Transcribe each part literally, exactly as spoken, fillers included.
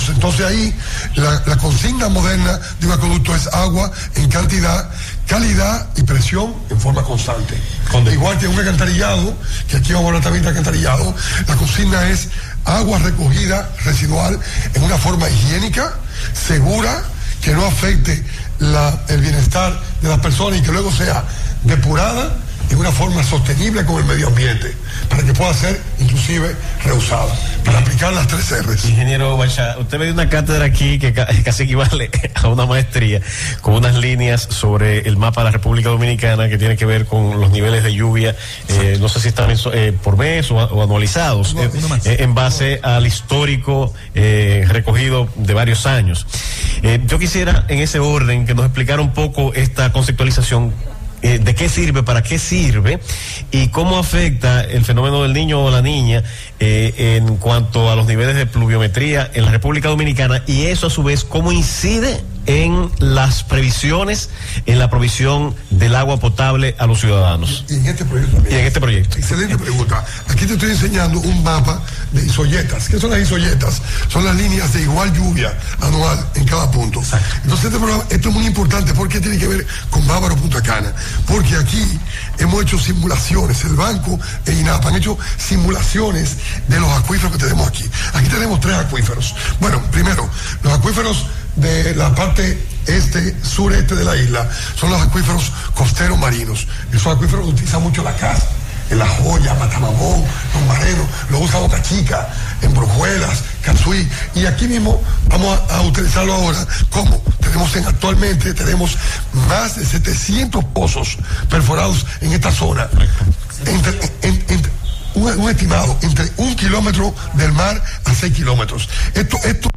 acueductos. Entonces ahí la, la consigna moderna de un acueducto es agua en cantidad, calidad y presión en forma constante. Conde. Igual que un alcantarillado, que aquí vamos a hablar también de alcantarillado, la consigna es agua recogida residual en una forma higiénica, segura, que no afecte la, el bienestar de las personas y que luego sea depurada en una forma sostenible con el medio ambiente, para que pueda ser inclusive reusada, para aplicar las tres R's. Ingeniero Bachá, usted me dio una cátedra aquí que casi equivale a una maestría, con unas líneas sobre el mapa de la República Dominicana que tiene que ver con los niveles de lluvia, eh, no sé si están eh, por mes o, o anualizados, no, eh, eh, en base al histórico eh, recogido de varios años. Eh, yo quisiera en ese orden que nos explicara un poco esta conceptualización. Eh, ¿De qué sirve? ¿Para qué sirve? ¿Y cómo afecta el fenómeno del niño o la niña eh, en cuanto a los niveles de pluviometría en la República Dominicana? Y eso a su vez, ¿cómo incide en las previsiones, en la provisión del agua potable a los ciudadanos? Y en este proyecto también. Y en este proyecto. Excelente pregunta. Aquí te estoy enseñando un mapa de isoyetas. ¿Qué son las isoyetas? Son las líneas de igual lluvia anual en cada punto. Exacto. Entonces este programa, esto es muy importante porque tiene que ver con Bávaro Punta Cana. Porque aquí hemos hecho simulaciones, el banco e INAPA han hecho simulaciones de los acuíferos que tenemos aquí. Aquí tenemos tres acuíferos. Bueno, primero, los acuíferos de la parte este, sureste de la isla, son los acuíferos costeros marinos. Esos acuíferos los utiliza mucho la casa, en La Joya, Matamamón, Los Mareros, lo usa Boca Chica, en Brujuelas, Cazuí, y aquí mismo vamos a, a utilizarlo ahora. ¿Cómo? Tenemos en, actualmente tenemos más de setecientos pozos perforados en esta zona, entre, en, entre, un, un estimado entre un kilómetro del mar a seis kilómetros. Esto, esto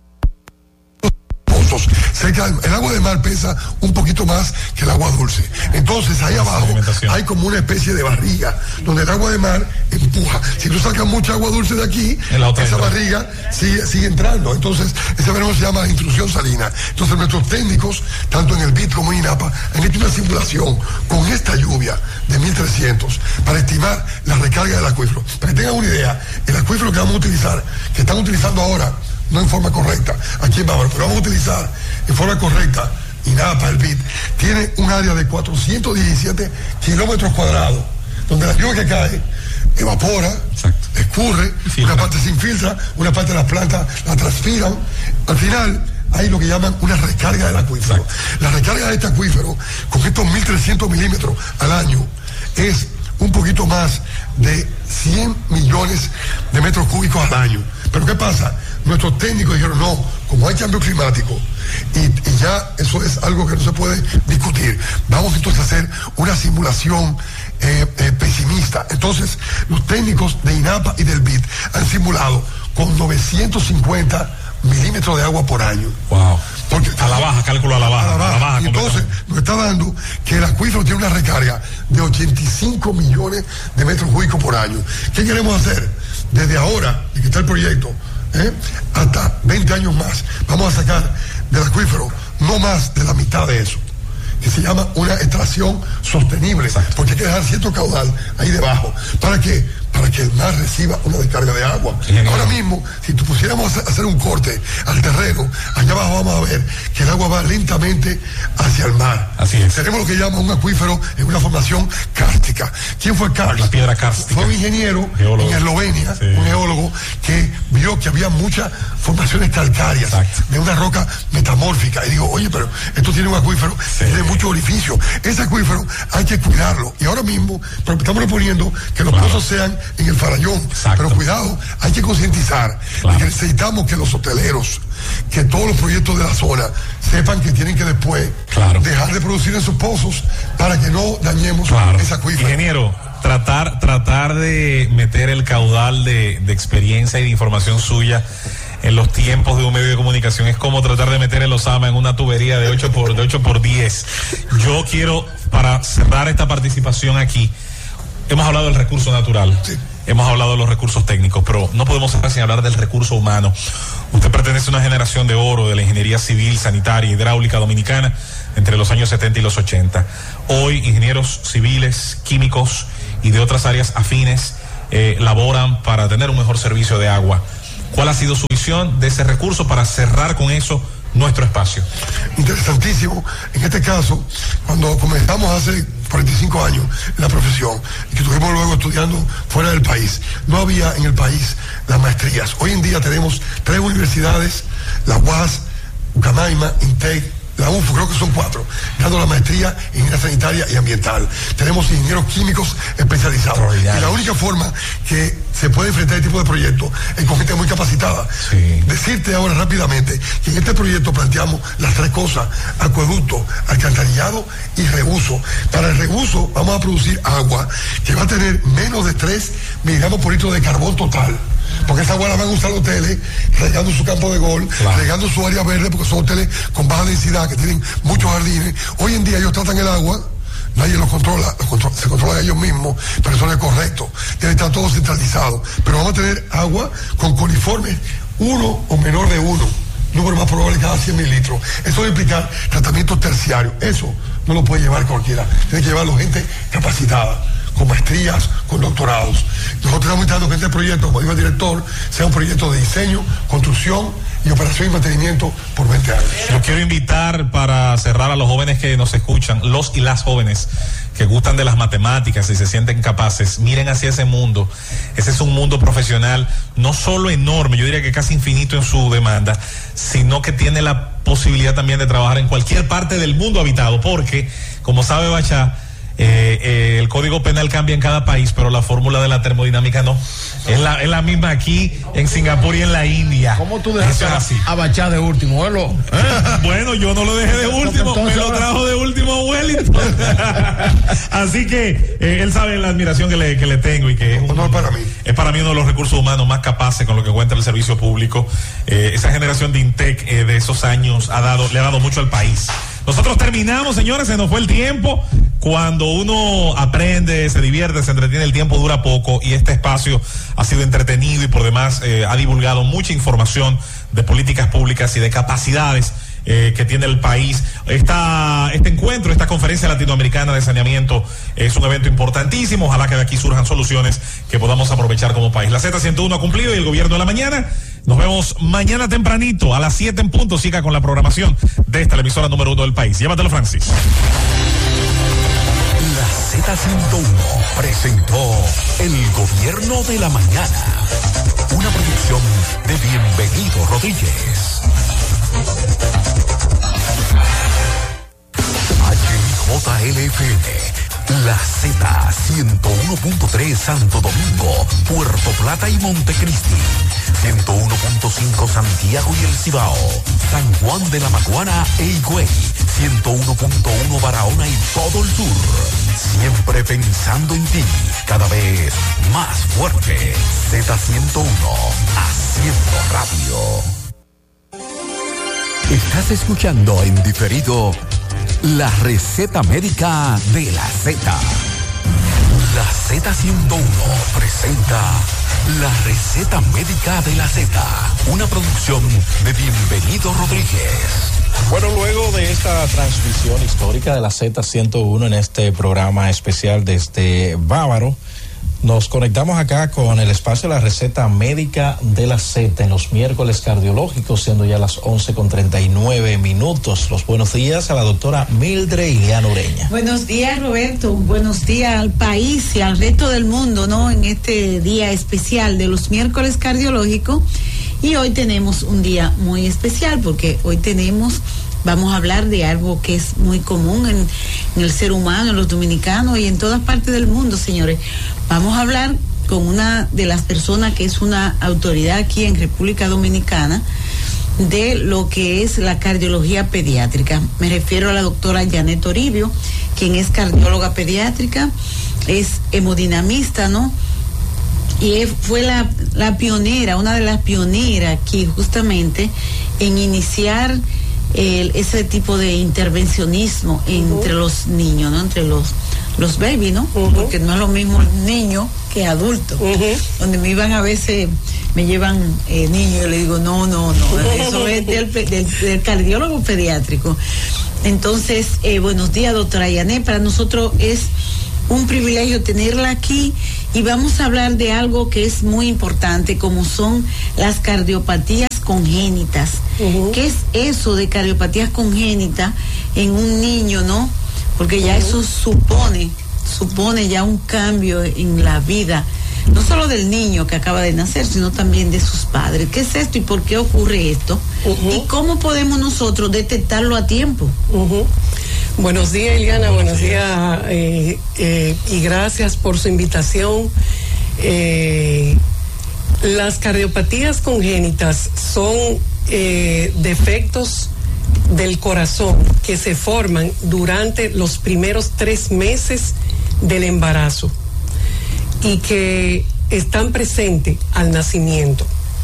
cerca del, el agua de mar pesa un poquito más que el agua dulce. Entonces ahí abajo hay como una especie de barriga donde el agua de mar empuja. Si tú sacas mucha agua dulce de aquí, esa barriga sigue, sigue entrando. Entonces ese fenómeno se llama intrusión salina. Entonces nuestros técnicos, tanto en el B I T como en INAPA, han hecho una simulación con esta lluvia de mil trescientos para estimar la recarga del acuífero. Para que tengan una idea, el acuífero que vamos a utilizar, que están utilizando ahora, no en forma correcta, aquí en Bávaro, pero vamos a utilizar en forma correcta, INAPA, el B I T, tiene un área de cuatrocientos diecisiete kilómetros cuadrados, donde la lluvia que cae evapora, exacto, escurre, una parte se infiltra, una parte de las plantas la transpiran. Al final hay lo que llaman una recarga del acuífero. Exacto. La recarga de este acuífero, con estos mil trescientos milímetros al año, es un poquito más de cien millones de metros cúbicos al año. Pero ¿qué pasa? Nuestros técnicos dijeron, no, como hay cambio climático y, y ya eso es algo que no se puede discutir, vamos entonces a hacer una simulación eh, eh, pesimista. Entonces los técnicos de INAPA y del B I T han simulado con novecientos cincuenta milímetros de agua por año. Wow. Porque, a la baja, cálculo a la baja. A la baja. A la baja, y entonces nos está dando que el acuífero tiene una recarga de ochenta y cinco millones de metros cúbicos por año. ¿Qué queremos hacer? Desde ahora, y que está el proyecto, ¿eh? hasta veinte años más, vamos a sacar del acuífero no más de la mitad de eso, que se llama una extracción sostenible. Exacto. Porque hay que dejar cierto caudal ahí debajo. ¿Para qué? Para que el mar reciba una descarga de agua. Sí, ahora mismo, si tú pusiéramos a hacer un corte al terreno, allá abajo vamos a ver que el agua va lentamente hacia el mar. Así es. Tenemos lo que llama un acuífero en una formación kárstica. ¿Quién fue Karst? La piedra kárstica. Fue un ingeniero geólogo en Eslovenia, sí, un geólogo que vio que había muchas formaciones calcáreas. Exacto. De una roca metamórfica. Y digo, oye, pero esto tiene un acuífero, sí, tiene mucho orificio. Ese acuífero hay que cuidarlo. Y ahora mismo estamos proponiendo que los claro. pozos sean en el Farallón. Exacto. Pero cuidado, hay que concientizar, claro, que necesitamos que los hoteleros, que todos los proyectos de la zona sepan que tienen que después claro. dejar de producir en sus pozos para que no dañemos claro. ese acuífero. Ingeniero, tratar, tratar de meter el caudal de, de experiencia y de información suya en los tiempos de un medio de comunicación es como tratar de meter el Osama en una tubería de ocho por diez. Yo quiero, para cerrar esta participación aquí, hemos hablado del recurso natural, sí, hemos hablado de los recursos técnicos, pero no podemos cerrar sin hablar del recurso humano. Usted pertenece a una generación de oro de la ingeniería civil, sanitaria, hidráulica dominicana entre los años setenta y los ochenta. Hoy ingenieros civiles, químicos y de otras áreas afines eh, laboran para tener un mejor servicio de agua. ¿Cuál ha sido su visión de ese recurso para cerrar con eso nuestro espacio? Interesantísimo. En este caso, cuando comenzamos hace cuarenta y cinco años en la profesión y que estuvimos luego estudiando fuera del país, no había en el país las maestrías. Hoy en día tenemos tres universidades, la U A S, Ucamaima, INTEC, la U F U, creo que son cuatro, dando la maestría en ingeniería sanitaria y ambiental. Tenemos ingenieros químicos especializados. Y la única forma que se puede enfrentar este tipo de proyectos es con gente muy capacitada. Sí. Decirte ahora rápidamente que en este proyecto planteamos las tres cosas: acueducto, alcantarillado y reuso. Para el reuso vamos a producir agua que va a tener menos de tres miligramos por litro de carbón total. Porque esa agua la van a usar los hoteles, regando su campo de golf, claro, regando su área verde, porque son hoteles con baja densidad, que tienen muchos jardines. Hoy en día ellos tratan el agua, nadie los controla, los contro- se controlan ellos mismos, pero eso no es correcto. Debe estar todo centralizado. Pero vamos a tener agua con coliformes, uno o menor de uno, número más probable cada cien mil litros. Eso va a implicar tratamientos terciarios. Eso no lo puede llevar cualquiera. Tiene que llevarlo gente capacitada, con maestrías, con doctorados. Nosotros estamos intentando que este proyecto, como dijo el director, sea un proyecto de diseño, construcción y operación y mantenimiento por veinte años. Yo quiero invitar, para cerrar, a los jóvenes que nos escuchan, los y las jóvenes que gustan de las matemáticas y se sienten capaces, miren hacia ese mundo. Ese es un mundo profesional no solo enorme, yo diría que casi infinito en su demanda, sino que tiene la posibilidad también de trabajar en cualquier parte del mundo habitado, porque, como sabe Bachá, Eh, eh, el código penal cambia en cada país, pero la fórmula de la termodinámica no. Es la, es la misma aquí, en Singapur y en la India. ¿Cómo tú dejaste a Bachá de último, ¿eh? Bueno, yo no lo dejé de último, me lo trajo de último a Wellington. Así que eh, él sabe la admiración que le, que le tengo y que es, un, honor para mí. es para mí uno de los recursos humanos más capaces con lo que cuenta el servicio público. Eh, esa generación de INTEC eh, de esos años ha dado, le ha dado mucho al país. Nosotros terminamos, señores, se nos fue el tiempo. Cuando uno aprende, se divierte, se entretiene, el tiempo dura poco, y este espacio ha sido entretenido y por demás eh, ha divulgado mucha información de políticas públicas y de capacidades eh, que tiene el país. Esta, este encuentro, esta conferencia latinoamericana de saneamiento es un evento importantísimo. Ojalá que de aquí surjan soluciones que podamos aprovechar como país. La Z ciento uno ha cumplido y el gobierno de la mañana. Nos vemos mañana tempranito a las siete en punto. Siga con la programación de esta, la emisora número uno del país. Llévatelo, Francis. La Z ciento uno presentó El Gobierno de la Mañana, una producción de Bienvenido Rodríguez. H J L F M, La Z ciento uno punto tres Santo Domingo, Puerto Plata y Montecristi, ciento uno punto cinco Santiago y El Cibao, San Juan de la Maguana e Higüey, ciento uno punto uno Barahona y todo el sur. Siempre pensando en ti, cada vez más fuerte. Z ciento uno, haciendo radio. Estás escuchando en diferido la receta médica de la Z. La Z ciento uno presenta la receta médica de la Z, una producción de Bienvenido Rodríguez. Bueno, luego de esta transmisión histórica de la Z ciento uno en este programa especial desde Bávaro, nos conectamos acá con el espacio de la receta médica de la Z en los miércoles cardiológicos, siendo ya las once con treinta y nueve minutos. Los buenos días a la doctora Mildred Iliana Ureña. Buenos días, Roberto. Buenos días al país y al resto del mundo, ¿no? En este día especial de los miércoles cardiológicos. Y hoy tenemos un día muy especial porque hoy tenemos, vamos a hablar de algo que es muy común en, en el ser humano, en los dominicanos y en todas partes del mundo, señores. Vamos a hablar con una de las personas que es una autoridad aquí en República Dominicana de lo que es la cardiología pediátrica. Me refiero a la doctora Janet Toribio, quien es cardióloga pediátrica, es hemodinamista, ¿no? Y fue la, la pionera, una de las pioneras aquí justamente en iniciar el, ese tipo de intervencionismo entre uh-huh. los niños, ¿no? Entre los, los babies, ¿no? Uh-huh. Porque no es lo mismo niño que adulto. Uh-huh. Donde me iban a veces, me llevan eh, niños y le digo, no, no, no, eso es del, del, del cardiólogo pediátrico. Entonces, eh, buenos días, doctora Yané. Para nosotros es un privilegio tenerla aquí y vamos a hablar de algo que es muy importante, como son las cardiopatías congénitas. Uh-huh. ¿Qué es eso de cardiopatías congénitas en un niño, no? Porque ya uh-huh. eso supone, supone ya un cambio en la vida, no solo del niño que acaba de nacer, sino también de sus padres. ¿Qué es esto y por qué ocurre esto? Uh-huh. ¿Y cómo podemos nosotros detectarlo a tiempo? Uh-huh. Buenos días, Eliana, buenos días eh, eh, y gracias por su invitación. Eh, las cardiopatías congénitas son eh, defectos del corazón que se forman durante los primeros tres meses del embarazo y que están presentes al nacimiento.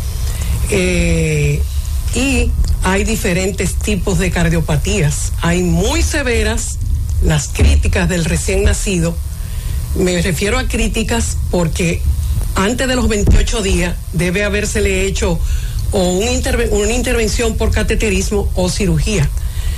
Eh, y hay diferentes tipos de cardiopatías. Hay muy severas, las críticas del recién nacido. Me refiero a críticas porque antes de los veintiocho días debe habérsele hecho o un interve- una intervención por cateterismo o cirugía.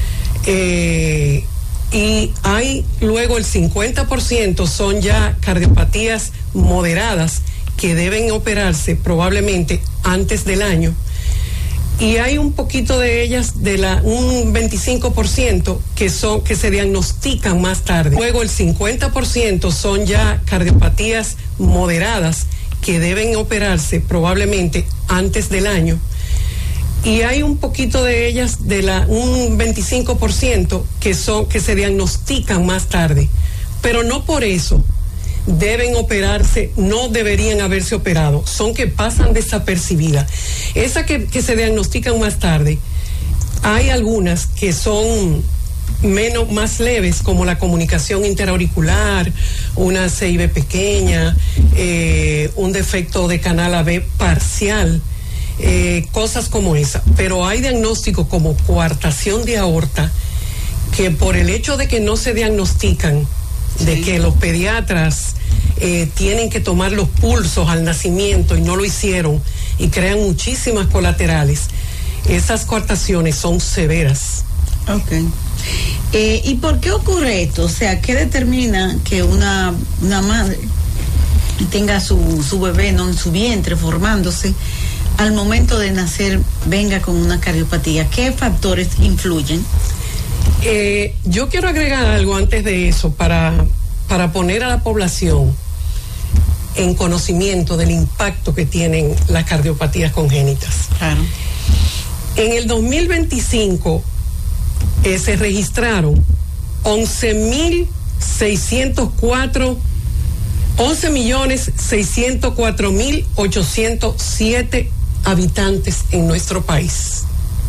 Eh, y hay luego el cincuenta por ciento son ya cardiopatías moderadas que deben operarse probablemente antes del año, y hay un poquito de ellas, de la un veinticinco por ciento que son que se diagnostican más tarde. Luego el cincuenta por ciento son ya cardiopatías moderadas que deben operarse probablemente antes del año, y hay un poquito de ellas, de la un veinticinco por ciento que son que se diagnostican más tarde, pero no por eso deben operarse, no deberían haberse operado, son que pasan desapercibidas. Esas que, que se diagnostican más tarde, hay algunas que son menos, más leves, como la comunicación interauricular, una C I B pequeña, eh, un defecto de canal A B parcial, eh, cosas como esa. Pero hay diagnósticos como coartación de aorta, que por el hecho de que no se diagnostican, sí, de que los pediatras eh, tienen que tomar los pulsos al nacimiento y no lo hicieron y crean muchísimas colaterales, esas coartaciones son severas. Ok. Eh, ¿Y por qué ocurre esto? O sea, ¿qué determina que una, una madre tenga su, su bebé, no, en su vientre formándose, al momento de nacer venga con una cardiopatía? ¿Qué factores influyen? Eh, yo quiero agregar algo antes de eso para, para poner a la población en conocimiento del impacto que tienen las cardiopatías congénitas. Claro. En el dos mil veinticinco eh, se registraron once mil seiscientos cuatro, once millones seiscientos cuatro mil ochocientos siete habitantes en nuestro país.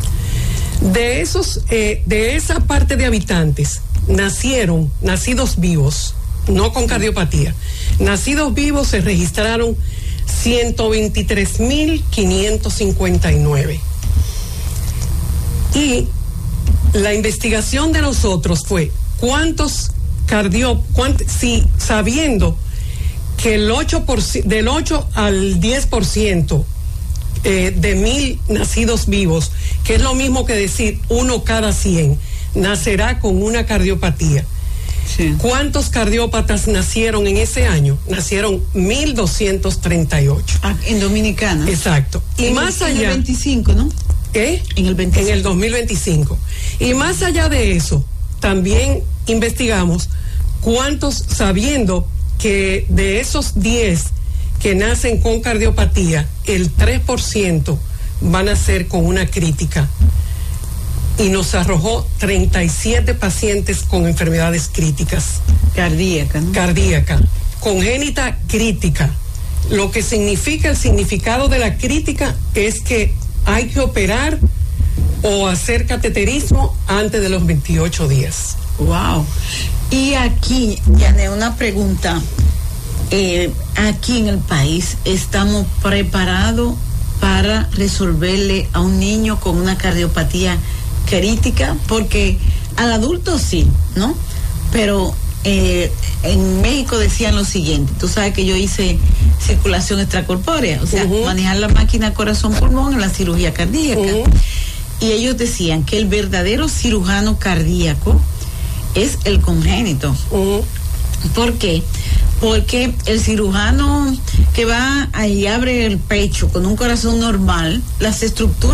De esos, eh, de esa parte de habitantes, nacieron, nacidos vivos, no con cardiopatía, nacidos vivos se registraron ciento veintitrés mil quinientos cincuenta y nueve. Y la investigación de nosotros fue cuántos cardio, cuánt, si sabiendo que el ocho por ciento, del ocho al diez por ciento Eh, de mil nacidos vivos, que es lo mismo que decir uno cada cien, nacerá con una cardiopatía. Sí. ¿Cuántos cardiópatas nacieron en ese año? Nacieron mil doscientos treinta y ocho. Ah, en Dominicana. Exacto. Y en, más allá. En el veinticinco, ¿no? ¿Eh? En el veinticinco. En el dos mil veinticinco. Y más allá de eso, también investigamos cuántos, sabiendo que de esos diez que nacen con cardiopatía, el tres por ciento van a ser con una crítica, y nos arrojó treinta y siete pacientes con enfermedades críticas. Cardíaca, ¿no? Cardíaca, congénita crítica. Lo que significa, el significado de la crítica es que hay que operar o hacer cateterismo antes de los veintiocho días. Wow. Y aquí, Yané, una pregunta. Eh, aquí en el país, ¿estamos preparados para resolverle a un niño con una cardiopatía crítica? Porque al adulto sí, ¿no? Pero eh, en México decían lo siguiente, tú sabes que yo hice circulación extracorpórea, o sea, uh-huh. manejar la máquina corazón-pulmón en la cirugía cardíaca. Uh-huh. Y ellos decían que el verdadero cirujano cardíaco es el congénito. Uh-huh. ¿Por qué? porque el cirujano que va ahí abre el pecho con un corazón normal, las estructuras